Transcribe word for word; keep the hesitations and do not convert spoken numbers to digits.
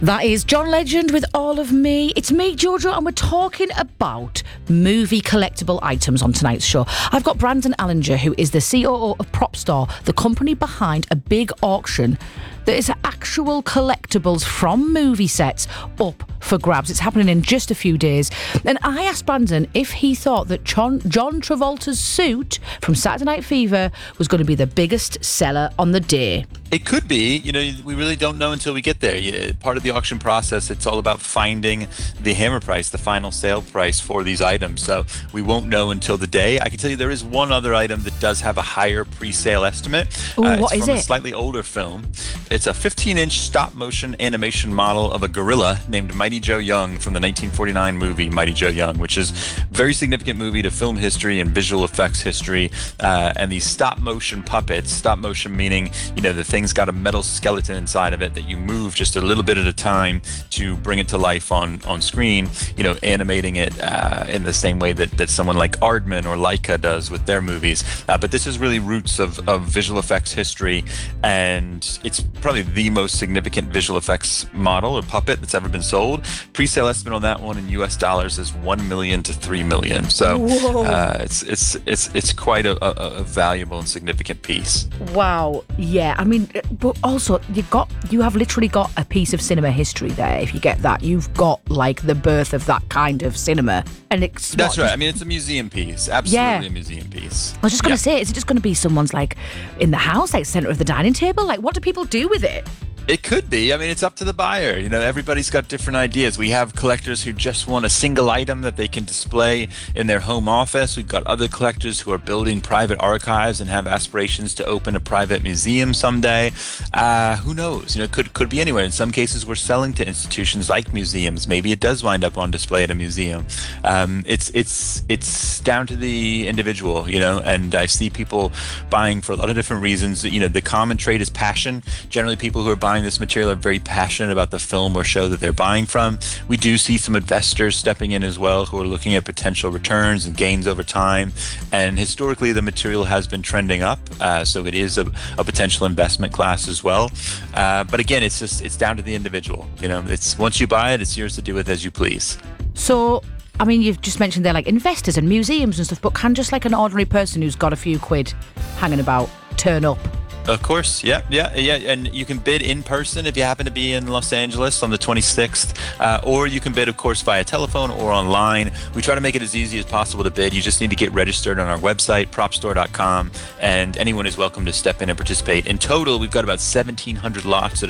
That is John Legend with All of Me. It's me, Jojo, and we're talking about movie collectible items on tonight's show. I've got Brandon Allinger, who is the C O O of PropStore, the company behind a big auction that is actual collectibles from movie sets up for grabs. It's happening in just a few days. And I asked Brandon if he thought that John, John Travolta's suit from Saturday Night Fever was going to be the biggest seller on the day. It could be. You know, we really don't know until we get there. You, part of the auction process, it's all about finding the hammer price, the final sale price for these items. So we won't know until the day. I can tell you there is one other item that does have a higher pre-sale estimate. Ooh, uh, what it's is from it? a slightly older film. It's a fifteen-inch stop-motion animation model of a gorilla named Mighty Joe Young from the nineteen forty-nine movie Mighty Joe Young, which is a very significant movie to film history and visual effects history. Uh, and these stop-motion puppets, stop-motion meaning, you know, the thing's got a metal skeleton inside of it that you move just a little bit at a time to bring it to life on, on screen, you know, animating it uh, in the same way that, that someone like Aardman or Leica does with their movies. Uh, but this is really roots of, of visual effects history, and it's probably the most significant visual effects model or puppet that's ever been sold. Pre-sale estimate on that one in U S dollars is one million to three million. So uh, it's it's it's it's quite a, a, a valuable and significant piece. Wow. Yeah. I mean, but also you got you have literally got a piece of cinema history there. If you get that, you've got like the birth of that kind of cinema, and it's That's what, right. I mean, it's a museum piece. Absolutely Yeah. a museum piece. I was just going Yeah. to say, is it just going to be someone's like in the house, like center of the dining table? Like, what do people do with it? It could be. I mean, it's up to the buyer. You know, everybody's got different ideas. We have collectors who just want a single item that they can display in their home office. We've got other collectors who are building private archives and have aspirations to open a private museum someday. Uh, who knows? You know, it could could be anywhere. In some cases, we're selling to institutions like museums. Maybe it does wind up on display at a museum. Um, it's it's it's down to the individual. You know, and I see people buying for a lot of different reasons. You know, the common trait is passion. Generally, people who are buying this material are very passionate about the film or show that they're buying from. We do see some investors stepping in as well who are looking at potential returns and gains over time. And historically, the material has been trending up, uh, so it is a, a potential investment class as well. Uh, but again, it's just it's down to the individual. You know, it's once you buy it, it's yours to do with as you please. So, I mean, you've just mentioned they're like investors and museums and stuff, but can just like an ordinary person who's got a few quid hanging about turn up? Of course, yeah, yeah, yeah, and you can bid in person if you happen to be in Los Angeles on the twenty-sixth, uh, or you can bid, of course, via telephone or online. We try to make it as easy as possible to bid. You just need to get registered on our website, prop store dot com, and anyone is welcome to step in and participate. In total, we've got about seventeen hundred lots that